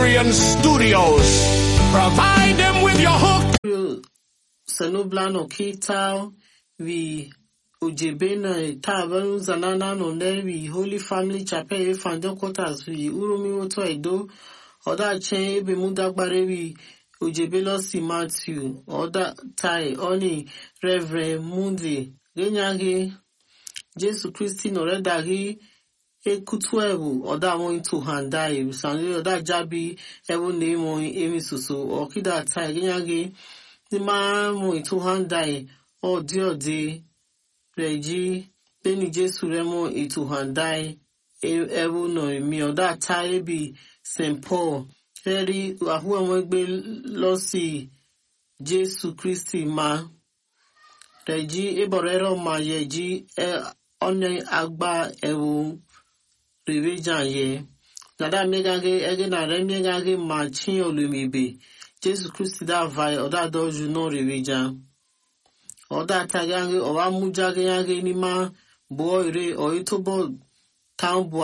Nigerian studios. Provide them with your hook. Senoblano Kitao, we Ujebena, Taban, Zanana, no Nevi, Holy Family Chapel, Fandon Quarters, we Urumi to Edo, or that chain, Bemuda Barevi, Ujebelo si Matthew, or that tie, only Reverend Mundi, Genyagi, Jesu Christi, no Redagi, Ekutuevu, or that one to Handai, Sandy, or that Jabi, ever name on Emisusu, or Kida tie, Genyagi. The man mo itu handai o di reji beni Jesu remo itu handai ewu no mi oda tai bi St. Paul eri ahu àwọn egbe lọ sí Jesu Christi ma reji eborero ma yeji one agba ewu revejan ye nada megage ege na remegage ma chin olumibe Jesu Christi da vai oda doju no reveja oda tagange owa mujage yange ni ma bo ire o itobo town